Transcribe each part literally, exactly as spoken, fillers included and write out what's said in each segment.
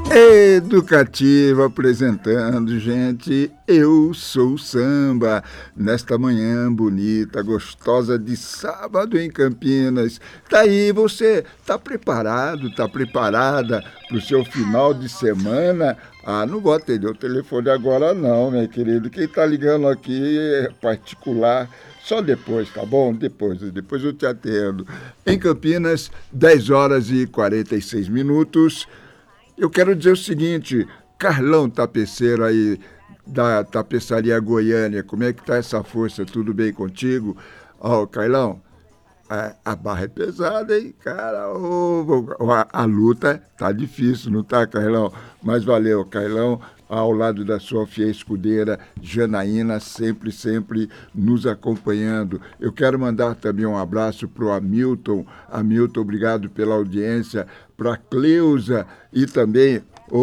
Educativa apresentando, gente, Eu Sou Samba, nesta manhã bonita, gostosa de sábado em Campinas. Tá aí, você tá preparado, tá preparada para o seu final de semana? Ah, não vou atender o telefone agora não, meu querido, quem tá ligando aqui é particular. Só depois, tá bom? Depois, depois eu te atendo. Em Campinas, dez horas e quarenta e seis minutos. Eu quero dizer o seguinte, Carlão Tapeceiro aí, da Tapeçaria Goiânia, como é que tá essa força? Tudo bem contigo? Ó, oh, Carlão, a, a barra é pesada, hein, cara? Oh, a, a luta tá difícil, não tá, Carlão? Mas valeu, Carlão, ao lado da sua fiel escudeira, Janaína, sempre, sempre nos acompanhando. Eu quero mandar também um abraço para o Hamilton. Hamilton, obrigado pela audiência. Para a Cleusa e também,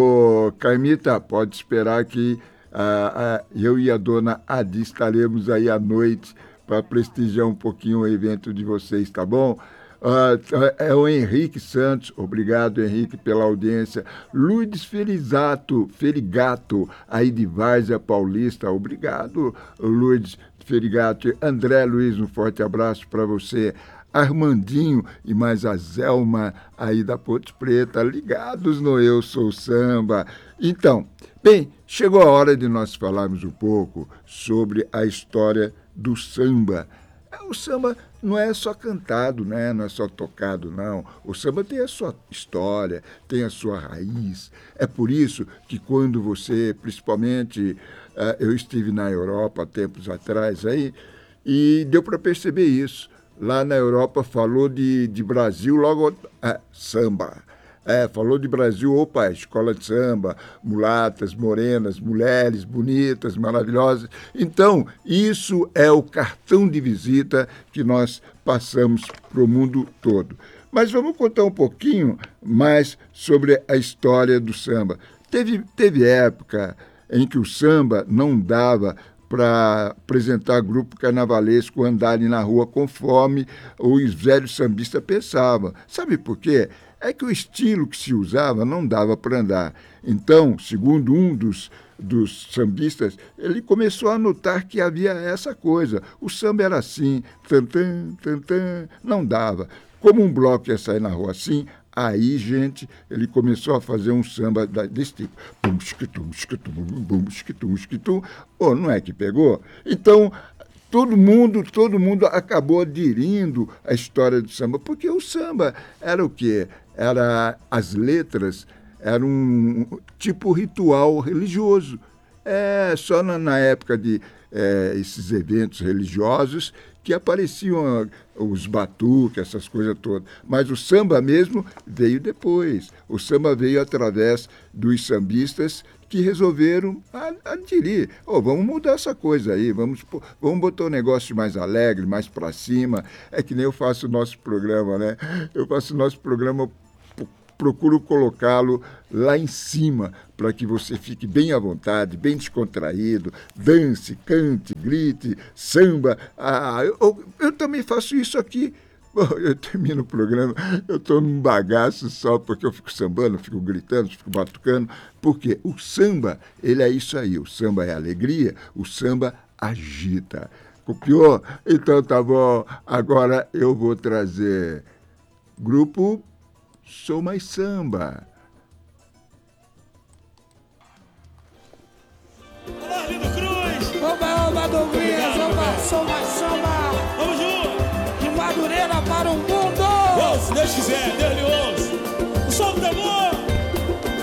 o Carmita, pode esperar que ah, ah, eu e a dona Adi estaremos aí à noite para prestigiar um pouquinho o evento de vocês, tá bom? Uh, é o Henrique Santos, obrigado, Henrique, pela audiência. Luiz Ferizato, Ferigato, aí de Várzea Paulista, obrigado, Luiz Ferigato. André Luiz, um forte abraço para você. Armandinho e mais a Zelma aí da Ponte Preta, ligados no Eu Sou Samba. Então, bem, chegou a hora de nós falarmos um pouco sobre a história do samba. O samba não é só cantado, né? Não é só tocado, não. O samba tem a sua história, tem a sua raiz. É por isso que quando você, principalmente, uh, eu estive na Europa há tempos atrás aí, e deu para perceber isso. Lá na Europa falou de, de Brasil, logo é, samba. É, falou de Brasil, opa, escola de samba, mulatas, morenas, mulheres bonitas, maravilhosas. Então, isso é o cartão de visita que nós passamos para o mundo todo. Mas vamos contar um pouquinho mais sobre a história do samba. Teve, teve época em que o samba não dava para apresentar grupo carnavalesco andarem na rua conforme os velhos sambistas pensavam. Sabe por quê? É que o estilo que se usava não dava para andar. Então, segundo um dos, dos sambistas, ele começou a notar que havia essa coisa. O samba era assim, tantã, tantã, não dava. Como um bloco ia sair na rua assim, aí, gente, ele começou a fazer um samba desse tipo. Bum, esquitum, esquitum, bum, esquitum, esquitum. Oh, não é que pegou? Então, todo mundo, todo mundo acabou aderindo à história do samba, porque o samba era o quê? Era, as letras eram um tipo ritual religioso. É só na, na época de é, esses eventos religiosos que apareciam os batuques, essas coisas todas. Mas o samba mesmo veio depois. O samba veio através dos sambistas que resolveram aderir. Oh, vamos mudar essa coisa aí, vamos, vamos botar um negócio mais alegre, mais para cima. É que nem eu faço o nosso programa, né? Eu faço o nosso programa, procuro colocá-lo lá em cima, para que você fique bem à vontade, bem descontraído, dance, cante, grite, samba. Ah, eu, eu também faço isso aqui. Eu termino o programa, eu estou num bagaço só porque eu fico sambando, fico gritando, fico batucando, porque o samba, ele é isso aí, o samba é alegria, o samba agita. Copiou? Então tá bom, agora eu vou trazer grupo Sou Mais Samba. Olá, Lindo Cruz! Oba, oba, Douglas! Oba, Sou Mais Samba! Vamos junto! De Madureira para o mundo! Oh, se Deus quiser, Deus lhe ouça! O som do tambor!